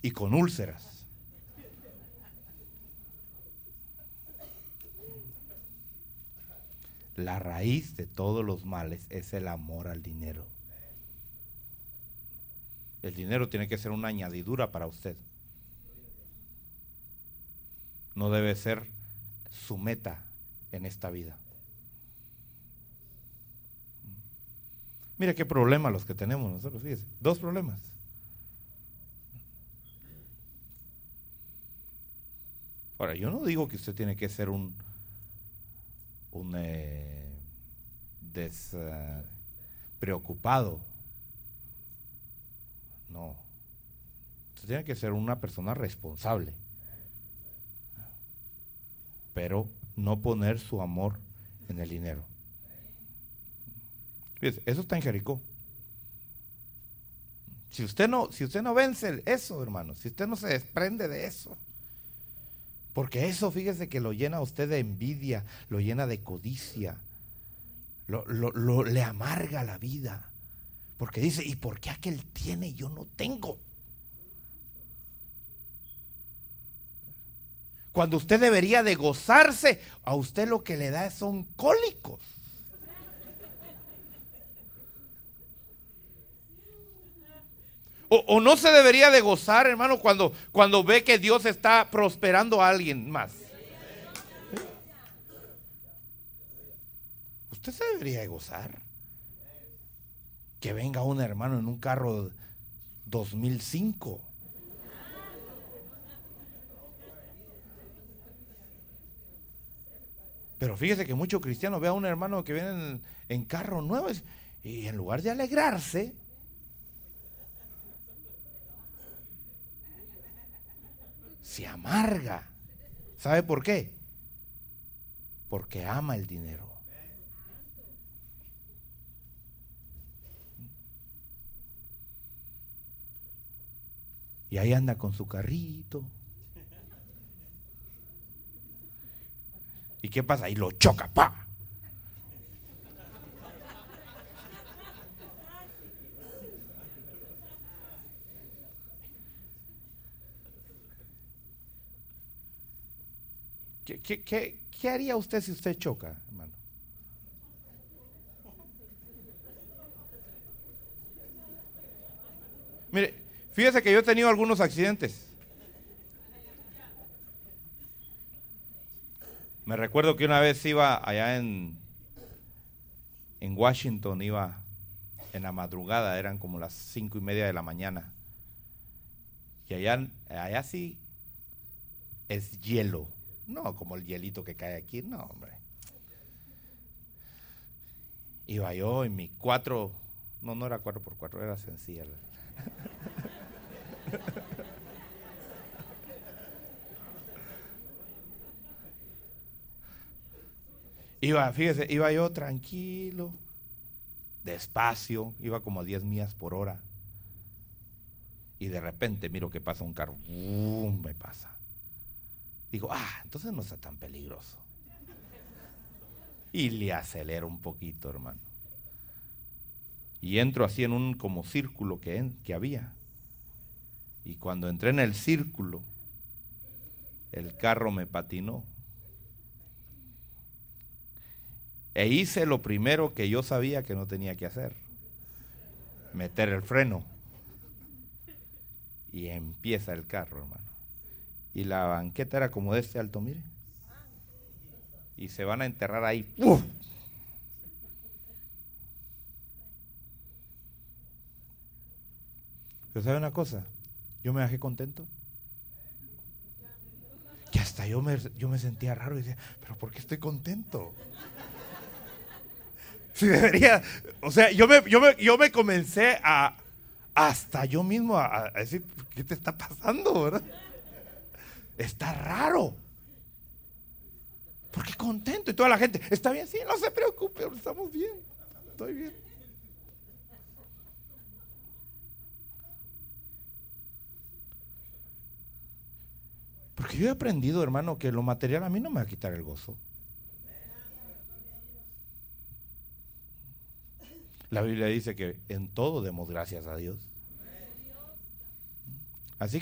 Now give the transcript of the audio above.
y con úlceras. La raíz de todos los males es el amor al dinero. El dinero tiene que ser una añadidura para usted. No debe ser su meta en esta vida. Mire qué problemas los que tenemos nosotros, fíjese. 2 problemas. Ahora, yo no digo que usted tiene que ser un despreocupado. No. Usted tiene que ser una persona responsable. Pero no poner su amor en el dinero. Fíjese, eso está en Jericó. Si usted no vence eso, hermano, si usted no se desprende de eso, porque eso, fíjese que lo llena a usted de envidia, lo llena de codicia, le amarga la vida, porque dice, ¿y por qué aquel tiene y yo no tengo? Cuando usted debería de gozarse, a usted lo que le da son cólicos. O no se debería de gozar, hermano, cuando ve que Dios está prosperando a alguien más. Usted se debería de gozar. Que venga un hermano en un carro 2005. Pero fíjese que muchos cristianos ve a un hermano que viene en carros nuevos y en lugar de alegrarse, se amarga. ¿Sabe por qué? Porque ama el dinero. Y ahí anda con su carrito. ¿Y qué pasa? Y lo choca, ¡pa! ¿Qué haría usted si usted choca, hermano? Mire, fíjese que yo he tenido algunos accidentes. Me recuerdo que una vez iba allá en Washington, iba en la madrugada, eran como las 5:30 de la mañana. Y allá sí es hielo, no como el hielito que cae aquí, no, hombre. Iba yo en mi 4, no era 4x4, era sencilla. Fíjese, iba yo tranquilo, despacio, iba como a 10 millas por hora. Y de repente miro que pasa un carro, ¡bum! Me pasa. Digo, entonces no está tan peligroso. Y le acelero un poquito, hermano. Y entro así en un como círculo que había. Y cuando entré en el círculo, el carro me patinó. E hice lo primero que yo sabía que no tenía que hacer: meter el freno. Y empieza el carro, hermano. Y la banqueta era como de este alto, mire. Y se van a enterrar ahí. ¡Uf! Pero ¿sabe una cosa? Yo me dejé contento. Que hasta yo me sentía raro y decía, ¿pero por qué estoy contento? Si debería, o sea, yo me comencé hasta yo mismo a decir, ¿qué te está pasando, verdad? Está raro. ¿Por qué contento? Y toda la gente, está bien, sí, no se preocupe, estamos bien, estoy bien. Porque yo he aprendido, hermano, que lo material a mí no me va a quitar el gozo. La Biblia dice que en todo demos gracias a Dios.